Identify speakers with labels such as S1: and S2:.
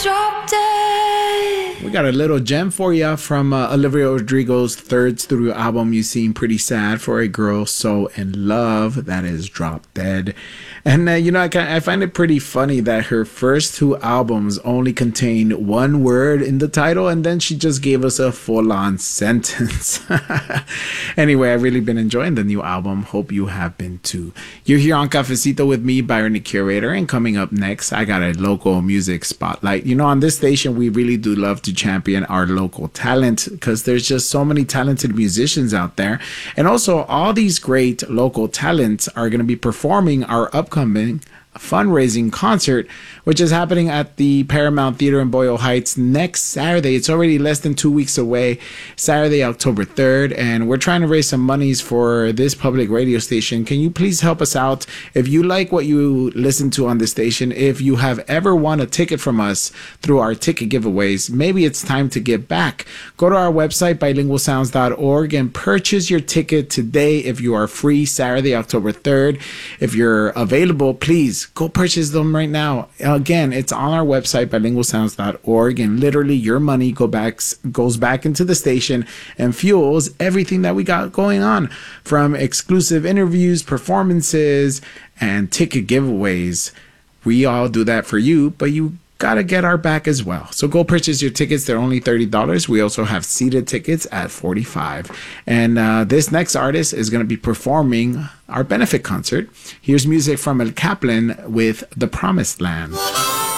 S1: drop dead.
S2: We got a little gem for you from Olivia Rodrigo's third studio album, You Seem Pretty Sad for a Girl So in Love. That is Drop Dead. And, I find it pretty funny that her first two albums only contained one word in the title, and then she just gave us a full-on sentence. Anyway, I've really been enjoying the new album. Hope you have been too. You're here on Cafecito with me, Byron the Curator, and coming up next, I got a local music spotlight. On this station, we really do love to champion our local talent because there's just so many talented musicians out there. And also, all these great local talents are going to be performing our upcoming fundraising concert, which is happening at the Paramount Theater in Boyle Heights next Saturday. It's already less than 2 weeks away, Saturday, October 3rd, and we're trying to raise some monies for this public radio station. Can you please help us out? If you like what you listen to on this station, if you have ever won a ticket from us through our ticket giveaways, maybe it's time to give back. Go to our website, bilingualsounds.org, and purchase your ticket today if you are free, Saturday, October 3rd. If you're available, please go purchase them right now. Again, it's on our website, bilingualsounds.org, and literally your money goes back into the station and fuels everything that we got going on, from exclusive interviews, performances, and ticket giveaways. We all do that for you, but you gotta get our back as well. So go purchase your tickets. They're only $30. We also have seated tickets at $45. And this next artist is going to be performing our benefit concert. Here's music from El Kaplan with The Promised Land.